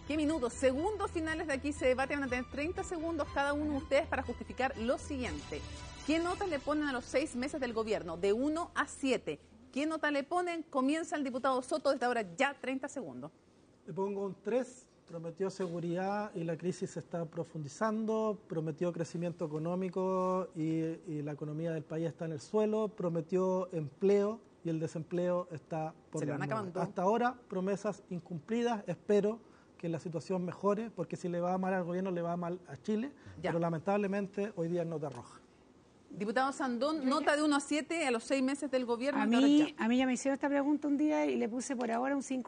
¿Qué minutos? Segundos finales de Aquí se debate. Van a tener 30 segundos cada uno de ustedes para justificar lo siguiente. ¿Qué nota le ponen a los 6 meses del gobierno? De 1 a 7. ¿Qué nota le ponen? Comienza el diputado Soto desde ahora ya 30 segundos. Le pongo un 3. Prometió seguridad y la crisis se está profundizando. Prometió crecimiento económico y la economía del país está en el suelo. Prometió empleo y el desempleo está por las nubes. Hasta ahora, promesas incumplidas. Espero que la situación mejore, porque si le va mal al gobierno, le va mal a Chile. Ya. Pero lamentablemente hoy día es nota roja. Diputado Sandón, nota de 1 a 7 a los 6 meses del gobierno. A mí ya me hicieron esta pregunta un día y le puse por ahora un 5.